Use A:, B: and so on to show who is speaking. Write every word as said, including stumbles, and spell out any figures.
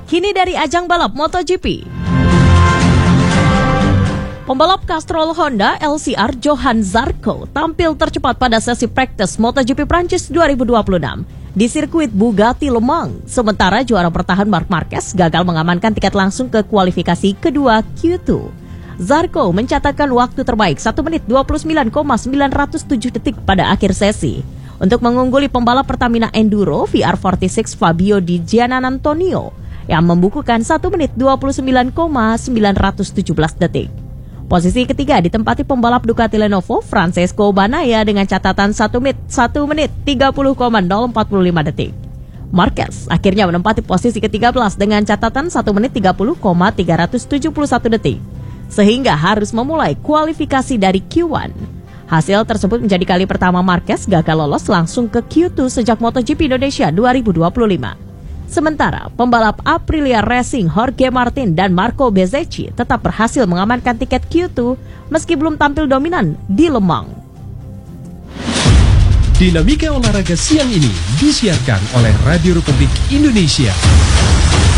A: Kini dari ajang balap MotoGP. Pembalap Castrol Honda L C R Johann Zarco tampil tercepat pada sesi praktis MotoGP Prancis dua ribu dua puluh enam di sirkuit Bugatti Le Mans. Sementara juara bertahan Marc Marquez gagal mengamankan tiket langsung ke kualifikasi kedua Q dua. Zarco mencatatkan waktu terbaik satu menit dua puluh sembilan koma sembilan nol tujuh detik pada akhir sesi untuk mengungguli pembalap Pertamina Enduro V R empat puluh enam Fabio Di Giannantonio yang membukukan satu menit dua puluh sembilan koma sembilan satu tujuh detik. Posisi ketiga ditempati pembalap Ducati Lenovo Francesco Bagnaia dengan catatan satu menit tiga puluh koma nol empat lima detik. Marquez akhirnya menempati posisi ketiga belas dengan catatan satu menit tiga puluh koma tiga tujuh satu detik, sehingga harus memulai kualifikasi dari Q satu. Hasil tersebut menjadi kali pertama Marquez gagal lolos langsung ke Q dua sejak MotoGP Indonesia dua ribu dua puluh lima. Sementara pembalap Aprilia Racing Jorge Martin dan Marco Bezzecchi tetap berhasil mengamankan tiket Q dua meski belum tampil dominan di Le Mans.
B: Dinamika olahraga siang ini disiarkan oleh Radio Republik Indonesia.